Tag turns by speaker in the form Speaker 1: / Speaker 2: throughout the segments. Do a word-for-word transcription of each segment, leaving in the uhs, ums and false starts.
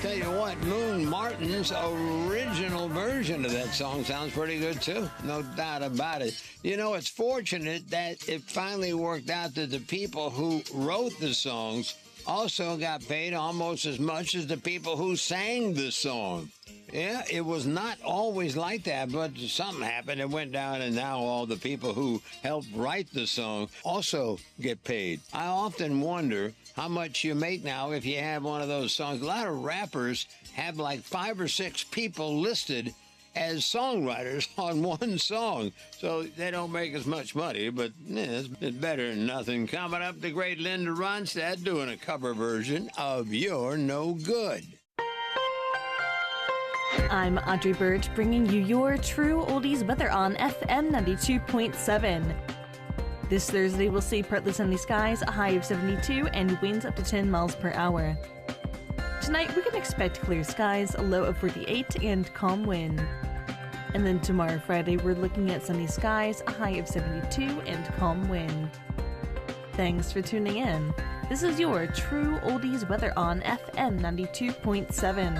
Speaker 1: tell you what, Moon Martin's original version of that song sounds pretty good, too. No doubt about it. You know, it's fortunate that it finally worked out that the people who wrote the songs also got paid almost as much as the people who sang the song. Yeah, it was not always like that, but something happened. It went down, and now all the people who helped write the song also get paid. I often wonder how much you make now if you have one of those songs. A lot of rappers have like five or six people listed as songwriters on one song, so they don't make as much money, but yeah, it's, it's better than nothing. Coming up, the great Linda Ronstadt doing a cover version of You're No Good.
Speaker 2: I'm Audrey Bird, bringing you your true oldies weather on F M ninety-two point seven. This Thursday, we'll see partly sunny skies, a high of seventy-two, and winds up to ten miles per hour. Tonight, we can expect clear skies, a low of forty-eight, and calm wind. And then tomorrow, Friday, we're looking at sunny skies, a high of seventy-two, and calm wind. Thanks for tuning in. This is your true oldies weather on F M ninety-two point seven.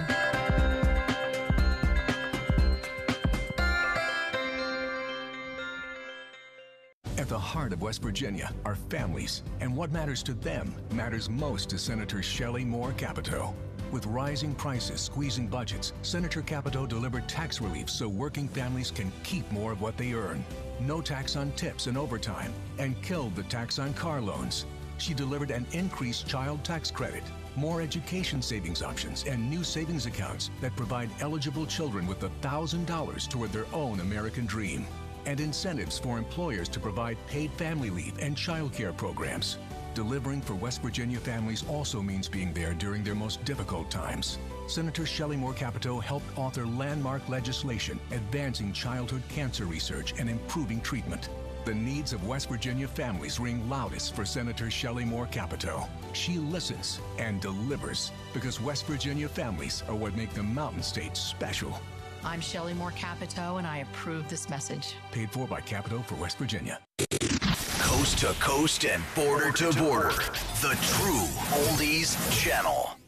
Speaker 3: At the heart of West Virginia are families, and what matters to them matters most to Senator Shelley Moore Capito. With rising prices squeezing budgets, Senator Capito delivered tax relief so working families can keep more of what they earn. No tax on tips and overtime, and killed the tax on car loans. She delivered an increased child tax credit, more education savings options, and new savings accounts that provide eligible children with one thousand dollars toward their own American dream, and incentives for employers to provide paid family leave and child care programs. Delivering for West Virginia families also means being there during their most difficult times. Senator Shelley Moore Capito helped author landmark legislation advancing childhood cancer research and improving treatment. The needs of West Virginia families ring loudest for Senator Shelley Moore Capito. She listens and delivers because West Virginia families are what make the Mountain State special.
Speaker 4: I'm Shelley Moore Capito, and I approve this message.
Speaker 3: Paid for by Capito for West Virginia.
Speaker 5: Coast to coast and border to border. The True Oldies Channel.